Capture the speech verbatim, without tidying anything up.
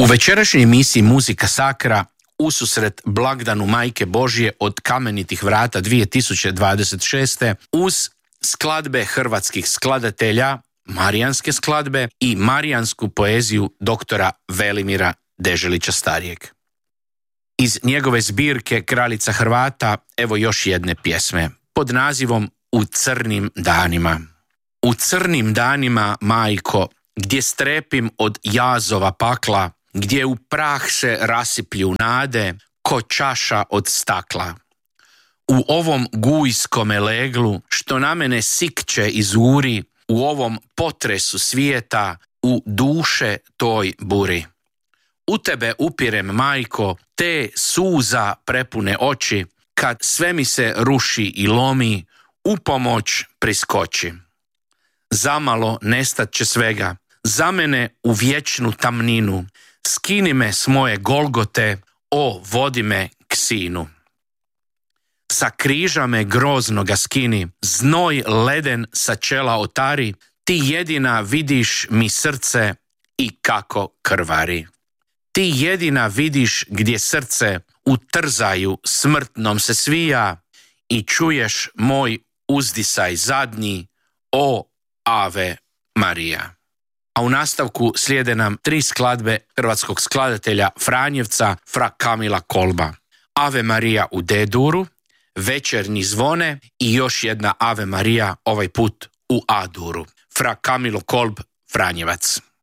U večerašnjoj emisiji Muzika Sakra ususret blagdanu Majke Božje od Kamenitih vrata dvije tisuće dvadeset šeste uz skladbe hrvatskih skladatelja, marijanske skladbe i marijansku poeziju doktora Velimira Deželića starijeg. Iz njegove zbirke Kraljica Hrvata evo još jedne pjesme pod nazivom U crnim danima. U crnim danima, majko, gdje strepim od jazova pakla, gdje u prah se rasiplju nade ko čaša od stakla. U ovom gujskome leglu što na mene sikće izuri, u ovom potresu svijeta, u duše toj buri. U tebe upirem, majko, te suza prepune oči, kad sve mi se ruši i lomi, u pomoć priskoči. Zamalo nestat će svega, za mene u vječnu tamninu, skini me s moje Golgote, o vodi me k sinu. Sa križa me groznoga skini, znoj leden sa čela otari, ti jedina vidiš mi srce i kako krvari. Ti jedina vidiš gdje srce u trzaju smrtnom se svija i čuješ moj uzdisaj zadnji, o Ave Marija. A u nastavku slijede nam tri skladbe hrvatskog skladatelja Franjevca fra Kamila Kolba. Ave Marija u D-duru, Večernji zvone i još jedna Ave Marija, ovaj put u A-duru. Fra Kamilo Kolb, Franjevac.